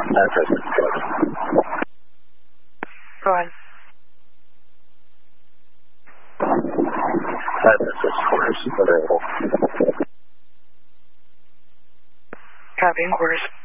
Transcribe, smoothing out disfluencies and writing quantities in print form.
Address is correct. Go ahead. Address is correct. Available. Copy, inquiries.